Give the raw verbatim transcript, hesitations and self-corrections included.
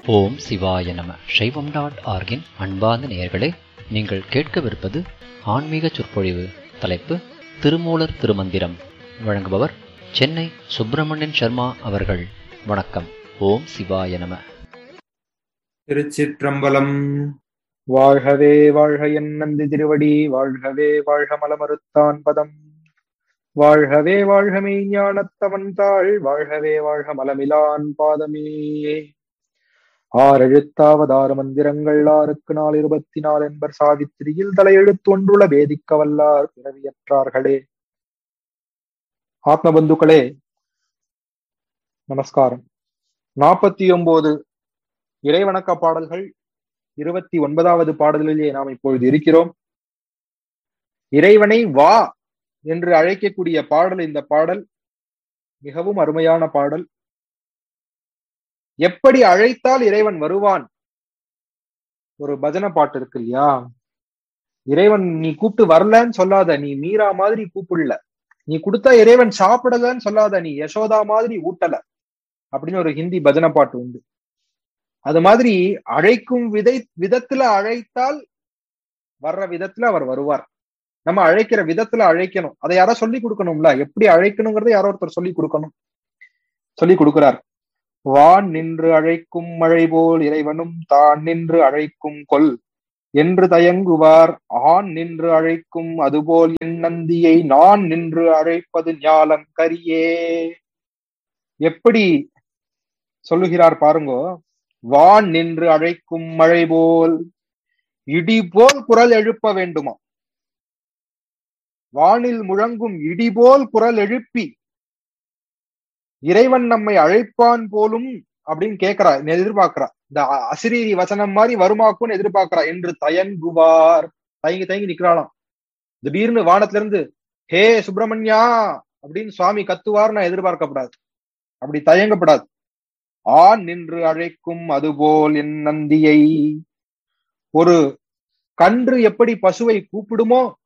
ஓம் சிவாய நம. சைவம் டாட் ஆர்கின் அன்பார்ந்த நேயர்களே, நீங்கள் கேட்கவிருப்பது ஆன்மீக சொற்பொழிவு. தலைப்பு திருமூலர் திருமந்திரம். வழங்குபவர் சென்னை சுப்பிரமணியன் சர்மா அவர்கள். வணக்கம். ஓம் சிவாய நம. திருச்சிற்றம்பலம். வாழ்கவே வாழ்க என் நந்தி திருவடி, வாழ்கவே வாழ்க மலமறுத்தான் பதம், வாழ்கவே வாழ்க மெய்ஞானத்தவன் தாள், வாழ்கவே வாழ்க மலமிலான் பாதமே. ஆறெழுத்தாவதாறு மந்திரங்கள் ஆறுக்கு நாள் இருபத்தி நாலு என்பர் சாவித்திரியில் தலையெழுத்து ஒன்றுள்ள வேதிக்க வல்லார் பிறவியற்றார்களே. ஆத்மபந்துக்களே, நமஸ்காரம். நாற்பத்தி ஒன்பது இறைவணக்க பாடல்கள், இருபத்தி ஒன்பதாவது பாடலிலே நாம் இப்பொழுது இருக்கிறோம். இறைவனை வா என்று அழைக்கக்கூடிய பாடல் இந்த பாடல். மிகவும் அருமையான பாடல். எப்படி அழைத்தால் இறைவன் வருவான்? ஒரு பஜனை பாட்டு இருக்கு இல்லையா? இறைவன் நீ கூப்பிட்டு வரலன்னு சொல்லாத, நீ மீரா மாதிரி கூப்பிடல. நீ கொடுத்தா இறைவன் சாப்பிடலன்னு சொல்லாத, நீ யசோதா மாதிரி ஊட்டல அப்படின்னு ஒரு ஹிந்தி பஜனை பாட்டு உண்டு. அது மாதிரி அழைக்கும் விதை விதத்துல அழைத்தால் வர்ற விதத்துல அவர் வருவார். நம்ம அழைக்கிற விதத்துல அழைக்கணும். அதை யாரோ சொல்லி கொடுக்கணும்ல, எப்படி அழைக்கணுங்கிறத யாரோ ஒருத்தர் சொல்லி கொடுக்கணும். சொல்லி கொடுக்கிறார். வான் நின்று அழைக்கும் மழை போல் இறைவனும் தான் நின்று அழைக்கும் கொல் என்று தயங்குவார். ஆண் நின்று அழைக்கும் அதுபோல் என் நந்தியை நான் நின்று அழைப்பது ஞாலம் கரியே. எப்படி சொல்லுகிறார் பாருங்கோ. வான் நின்று அழைக்கும் மழை போல், இடி போல் குரல் எழுப்ப வேண்டுமா? வானில் முழங்கும் இடி போல் குரல் எழுப்பி இறைவன் நம்மை அழைப்பான் போலும் அப்படின்னு கேட்கிறா, எதிர்பார்க்கிறா. இந்த அசிரீரி வசனம் மாதிரி வருமாக்கும்னு எதிர்பார்க்கிறா. என்று தயங்குவார். தயங்கி தயங்கி நிக்கிறாளாம். திடீர்னு வானத்துல இருந்து ஹே சுப்பிரமணியா அப்படின்னு சுவாமி கத்துவார் நான் எதிர்பார்க்கப்படாது. அப்படி தயங்கப்படாது. ஆண் நின்று அழைக்கும் அதுபோல் என் நந்தியை. ஒரு கன்று எப்படி பசுவை கூப்பிடுமோ